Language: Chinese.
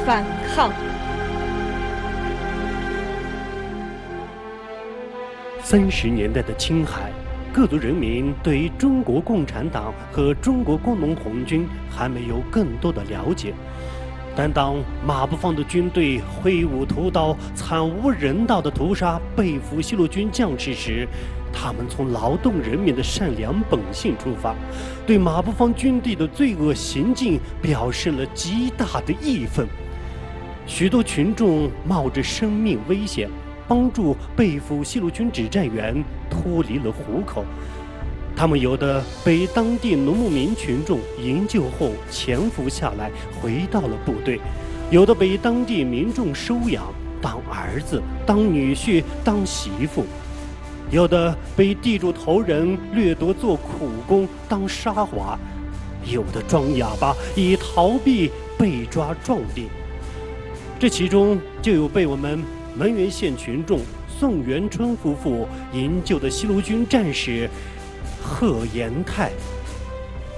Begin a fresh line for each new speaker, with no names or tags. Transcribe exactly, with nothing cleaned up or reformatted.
反抗。
三十年代的青海，各族人民对于中国共产党和中国工农红军还没有更多的了解。但当马步芳的军队挥舞屠刀，惨无人道地屠杀被俘西路军将士时，他们从劳动人民的善良本性出发，对马步芳军队的罪恶行径表示了极大的义愤。许多群众冒着生命危险，帮助被俘西路军指战员脱离了虎口。他们有的被当地农牧民群众营救后潜伏下来，回到了部队；有的被当地民众收养，当儿子、当女婿、当媳妇；有的被地主头人掠夺做苦工、当沙华；有的装哑巴，以逃避被抓壮丁。这其中就有被我们汶源县群众宋元春夫妇营救的西路军战士贺延泰。